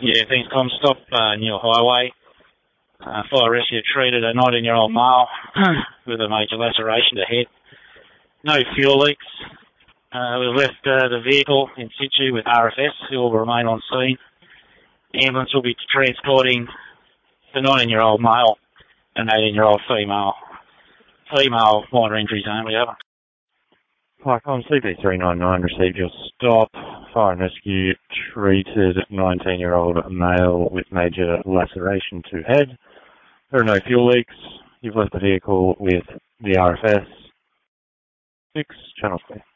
Yeah, thanks, Tom. Stop New Highway. Fire rescue treated a 19-year-old male with a major laceration to head. No fuel leaks. We left the vehicle in situ with RFS, who will remain on scene. Ambulance will be transporting the 19-year-old male and 18-year-old female. Female minor injuries only, over. Hi, CP399 received your stop. Fire and rescue treated 19-year-old male with major laceration to head. There are no fuel leaks. You've left the vehicle with the RFS. 6 channel 3.